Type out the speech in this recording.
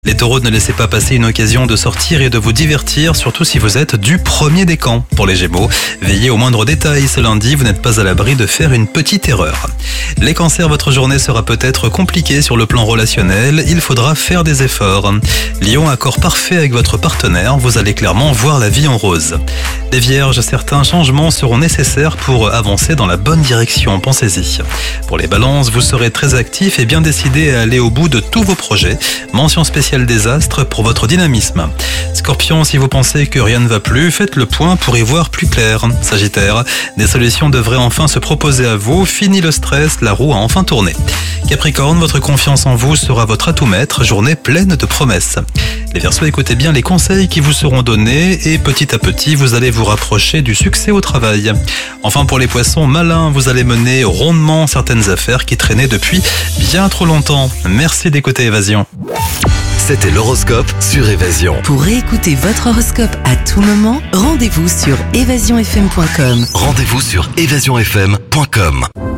Les taureaux, ne laissez pas passer une occasion de sortir et de vous divertir, surtout si vous êtes du premier décan. Pour les gémeaux, veillez au moindre détail ce lundi, vous n'êtes pas à l'abri de faire une petite erreur. Les cancers, votre journée sera peut-être compliquée sur le plan relationnel, il faudra faire des efforts. Lion, accord parfait avec votre partenaire, vous allez clairement voir la vie en rose. Les vierges, certains changements seront nécessaires pour avancer dans la bonne direction, pensez-y. Pour les balances, vous serez très actifs et bien décidés à aller au bout de tous vos projets. Mention spéciale désastre pour votre dynamisme. Scorpion, si vous pensez que rien ne va plus, faites le point pour y voir plus clair. Sagittaire, des solutions devraient enfin se proposer à vous, fini le stress, la roue a enfin tourné. Capricorne, votre confiance en vous sera votre atout maître, journée pleine de promesses. Les Verseaux, écoutez bien les conseils qui vous seront donnés et petit à petit, vous allez vous rapprocher du succès au travail. Enfin, pour les Poissons, malins, vous allez mener rondement certaines affaires qui traînaient depuis bien trop longtemps. Merci d'écouter Évasion. C'était l'horoscope sur Évasion. Pour réécouter votre horoscope à tout moment, rendez-vous sur évasionfm.com. Rendez-vous sur évasionfm.com.